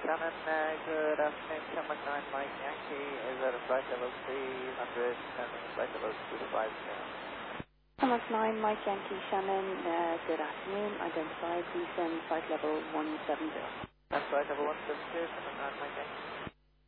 Shannon, good afternoon. Cameron 9 Mike Yankee is at a flight level 300, turning flight level 250. Thomas 9 Mike Yankee Shannon, good afternoon. Identified descend flight level 170. That's flight level 172, Cameron 9 Mike Yankee.